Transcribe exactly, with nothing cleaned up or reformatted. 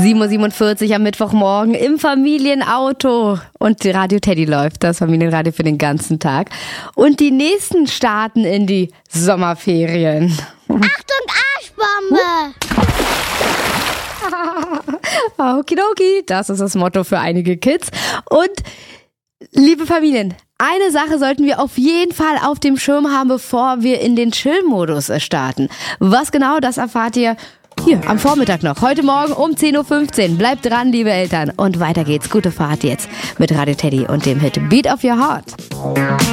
sieben Uhr siebenundvierzig am Mittwochmorgen im Familienauto. Und Radio Teddy läuft, das Familienradio für den ganzen Tag. Und die nächsten starten in die Sommerferien. Achtung, Arschbombe! Okidoki, das ist das Motto für einige Kids. Und liebe Familien, eine Sache sollten wir auf jeden Fall auf dem Schirm haben, bevor wir in den Chill-Modus starten. Was genau, das erfahrt ihr hier am Vormittag noch. Heute Morgen um zehn Uhr fünfzehn. Bleibt dran, liebe Eltern. Und weiter geht's. Gute Fahrt jetzt mit Radio Teddy und dem Hit Beat of Your Heart.